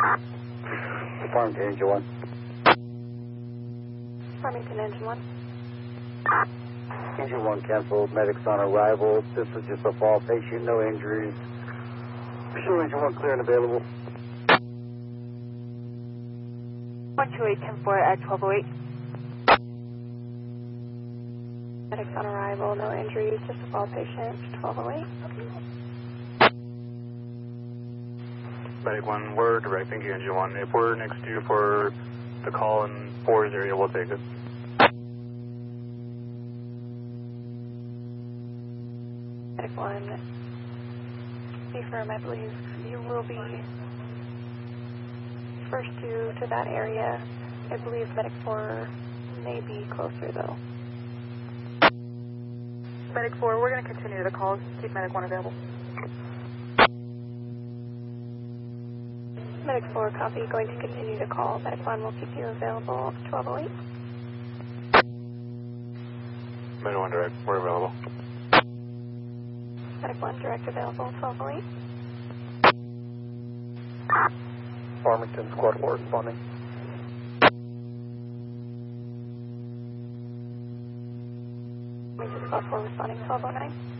Farmington Engine 1. Farmington Engine 1. Engine 1 canceled. Medics on arrival. This is just a fall patient. No injuries. Show Engine 1 clear and available. 128-10-4 at 1208. Medics on arrival. No injuries. Just a fall patient. 1208. Medic 1, we're directing you Engine 1. If we're next to you for the call in 4's area, we'll take it. Medic 1, be firm, I believe you will be first to that area. I believe Medic 4 may be closer though. Medic 4, we're going to continue the calls. Keep Medic 1 available. Medic 4, copy. Going to continue to call. Medic 1 will keep you available. 1208. Medic 1 direct, we're available. Medic 1 direct available. 1208. Farmington Squad 4 responding. Squad 4 responding. 1209.